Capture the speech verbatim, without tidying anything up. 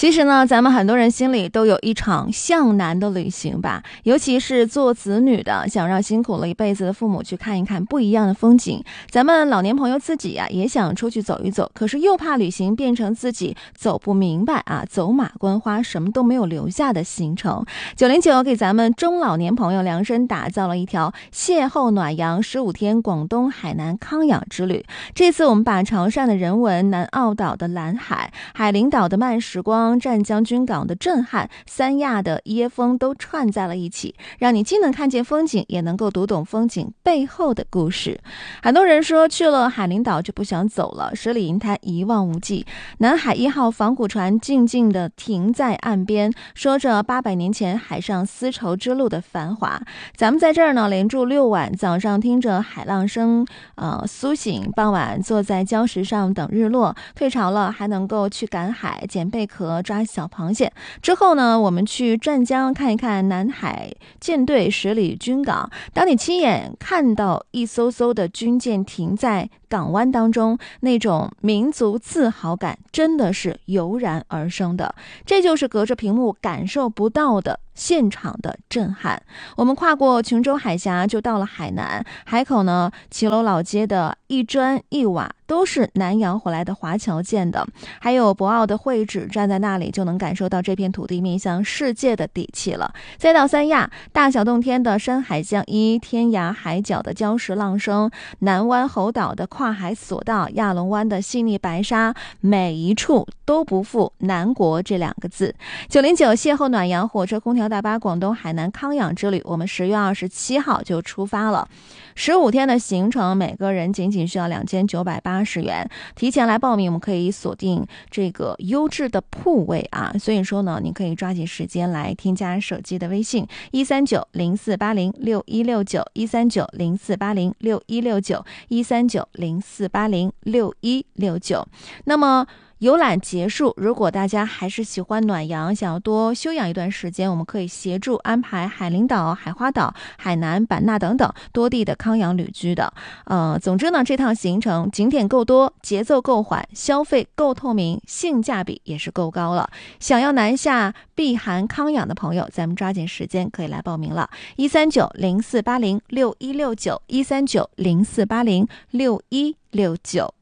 其实呢，咱们很多人心里都有一场向南的旅行吧，尤其是做子女的，想让辛苦了一辈子的父母去看一看不一样的风景。咱们老年朋友自己啊，也想出去走一走，可是又怕旅行变成自己走不明白啊，走马观花，什么都没有留下的行程。九零九给咱们中老年朋友量身打造了一条邂逅暖阳十五天广东海南康养之旅。这次我们把潮汕的人文、南澳岛的蓝海、海陵岛的慢时光、湛江军港的震撼、三亚的椰风都串在了一起，让你既能看见风景，也能够读懂风景背后的故事。很多人说去了海陵岛就不想走了，十里银滩一望无际，南海一号仿古船静静地停在岸边，说着八百年前海上丝绸之路的繁华。咱们在这儿呢连住六晚，早上听着海浪声呃苏醒，傍晚坐在礁石上等日落，退潮了还能够去赶海、捡贝壳、抓小螃蟹。之后呢，我们去湛江看一看南海舰队十里军港。当你亲眼看到一艘艘的军舰停在港湾当中，那种民族自豪感真的是油然而生的，这就是隔着屏幕感受不到的现场的震撼。我们跨过琼州海峡就到了海南，海口呢，骑楼老街的一砖一瓦都是南洋回来的华侨建的，还有博鳌的绘址，站在那里就能感受到这片土地面向世界的底气了。再到三亚，大小洞天的山海相依，天涯海角的礁石浪声，南湾猴岛的跨海索道，亚龙湾的细腻白沙，每一处都不负南国这两个字。九零九邂逅暖阳火车空调大巴广东海南康养之旅，我们十月二十七号就出发了，十五天的行程，每个人仅仅需要两千九百八十元。提前来报名，我们可以锁定这个优质的铺位啊，所以说呢，你可以抓紧时间来添加手机的微信一三九零四八零六一六九一三九零四八零六一六九一三九零四八零六一六九。那么游览结束，如果大家还是喜欢暖阳，想要多休养一段时间，我们可以协助安排海陵岛、海花岛、海南、版纳等等多地的康养旅居的。呃，总之呢，这趟行程景点够多，节奏够缓，消费够透明，性价比也是够高了。想要南下避寒康养的朋友，咱们抓紧时间可以来报名了。一三九零四八零六一六九一三九零四八零六一六九。